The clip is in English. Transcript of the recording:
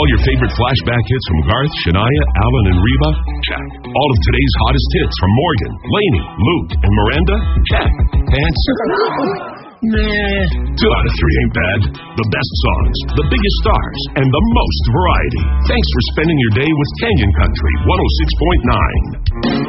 your favorite flashback hits from Garth, Shania, Alan, and Reba? Check. All of today's hottest hits from Morgan, Lainey, Luke, and Miranda? Check. Pants? Nah. 2 out of 3 ain't bad. The best songs, the biggest stars, and the most variety. Thanks for spending your day with Canyon Country 106.9.